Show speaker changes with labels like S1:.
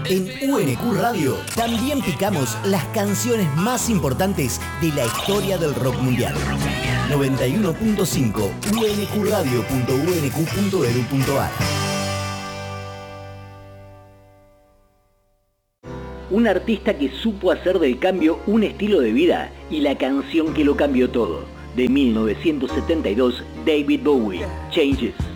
S1: En UNQ Radio también picamos las canciones más importantes de la historia del rock mundial. 91.5 unqradio.unq.edu.ar. Un artista que supo hacer del cambio un estilo de vida y la canción que lo cambió todo. De 1972, David Bowie, Changes.